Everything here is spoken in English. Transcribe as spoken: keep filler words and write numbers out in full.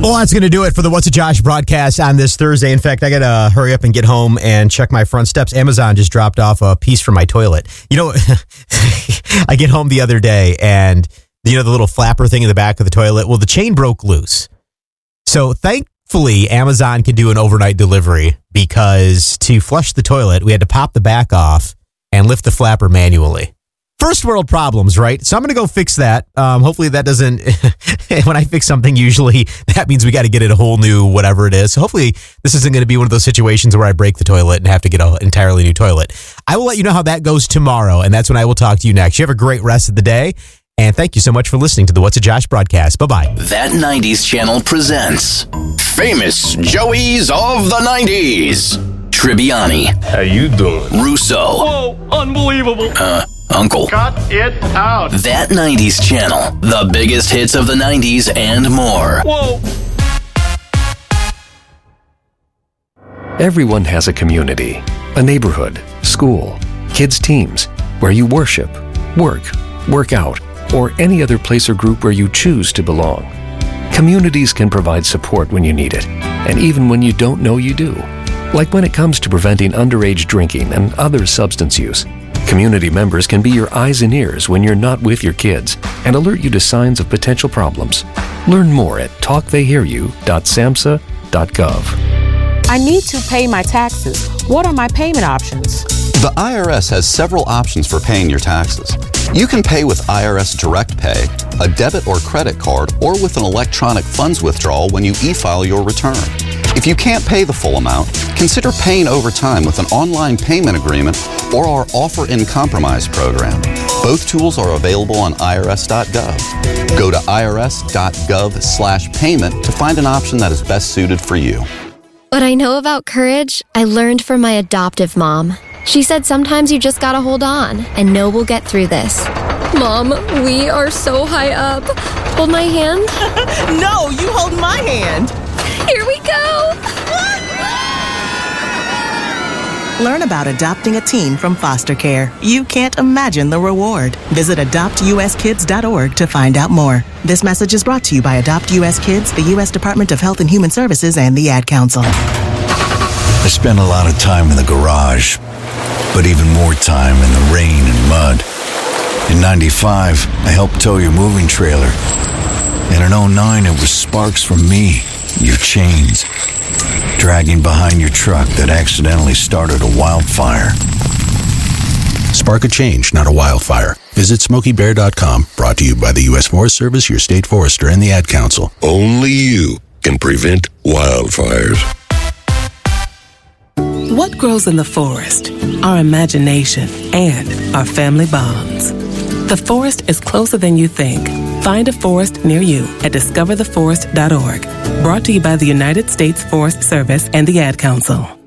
Well, that's going to do it for the What's a Josh broadcast on this Thursday. In fact, I got to hurry up and get home and check my front steps. Amazon just dropped off a piece from my toilet. You know, I get home the other day and, you know, the little flapper thing in the back of the toilet. Well, the chain broke loose. So thankfully, Amazon could do an overnight delivery because to flush the toilet, we had to pop the back off and lift the flapper manually. First world problems, right? So I'm going to go fix that. Um, hopefully that doesn't, when I fix something, usually that means we got to get it a whole new whatever it is. So hopefully this isn't going to be one of those situations where I break the toilet and have to get an entirely new toilet. I will let you know how that goes tomorrow, and that's when I will talk to you next. You have a great rest of the day, and thank you so much for listening to the What's a Josh broadcast. Bye-bye. That nineties Channel presents Famous Joeys of the nineties. Tribbiani. How you doing? Russo. Whoa, unbelievable. Uh, Uncle. Cut it out. That nineties Channel. The biggest hits of the nineties and more. Whoa. Everyone has a community, a neighborhood, school, kids' teams, where you worship, work, work out, or any other place or group where you choose to belong. Communities can provide support when you need it, and even when you don't know you do. Like when it comes to preventing underage drinking and other substance use. Community members can be your eyes and ears when you're not with your kids and alert you to signs of potential problems. Learn more at talk they hear you dot samhsa dot gov. I need to pay my taxes. What are my payment options? The I R S has several options for paying your taxes. You can pay with I R S Direct Pay, a debit or credit card, or with an electronic funds withdrawal when you e-file your return. If you can't pay the full amount, consider paying over time with an online payment agreement or our Offer in Compromise program. Both tools are available on I R S dot gov. Go to I R S dot gov slash payment to find an option that is best suited for you. What I know about courage, I learned from my adoptive mom. She said sometimes you just gotta hold on and know we'll get through this. Mom, we are so high up. Hold my hand. No, you hold my hand. Here we go. Learn about adopting a teen from foster care. You can't imagine the reward. Visit adopt u s kids dot org to find out more. This message is brought to you by Adopt U S Kids, the U S Department of Health and Human Services, and the Ad Council. I spent a lot of time in the garage, but even more time in the rain and mud. In ninety-five, I helped tow your moving trailer. And in oh nine, it was sparks from me, your chains, dragging behind your truck that accidentally started a wildfire. Spark a change, not a wildfire. Visit Smokey Bear dot com. Brought to you by the U S Forest Service, your state forester, and the Ad Council. Only you can prevent wildfires. What grows in the forest? Our imagination and our family bonds. The forest is closer than you think. Find a forest near you at discover the forest dot org. Brought to you by the United States Forest Service and the Ad Council.